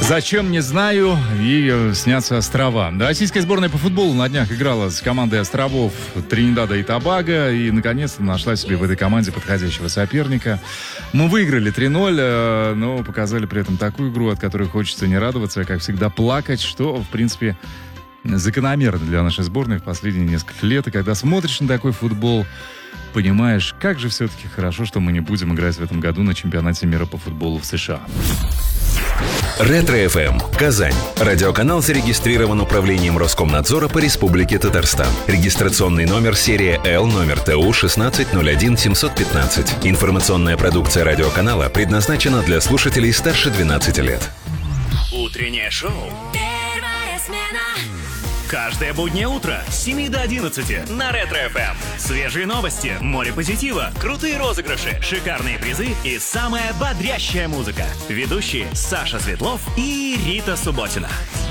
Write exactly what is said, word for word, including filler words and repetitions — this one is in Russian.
Зачем, не знаю, и снятся острова. Российская сборная по футболу на днях играла с командой островов Тринидада и Тобаго и, наконец-то, нашла себе в этой команде подходящего соперника. Мы выиграли три ноль, но показали при этом такую игру, от которой хочется не радоваться, а, как всегда, плакать, что, в принципе, закономерно для нашей сборной в последние несколько лет. И когда смотришь на такой футбол, понимаешь, как же все-таки хорошо, что мы не будем играть в этом году на чемпионате мира по футболу в США. Ретро-эф эм, Казань. Радиоканал зарегистрирован управлением Роскомнадзора по Республике Татарстан. Регистрационный номер серия Л, номер Т У шестнадцать ноль один семьсот пятнадцать. Информационная продукция радиоканала предназначена для слушателей старше двенадцати лет. Утреннее шоу. Первая смена. Каждое буднее утро с семи до одиннадцати на Ретро-эф эм. Свежие новости, море позитива, крутые розыгрыши, шикарные призы и самая бодрящая музыка. Ведущие Саша Светлов и Рита Субботина.